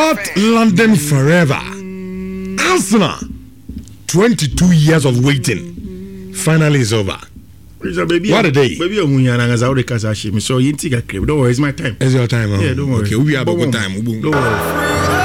Not London forever. Arsenal, 22 years of waiting. Finally is over. Baby, what a day. Baby, I'm going to so you think I crave. Don't worry, it's my time. It's your time. Yeah, don't worry. Okay, we have a good time. Don't worry.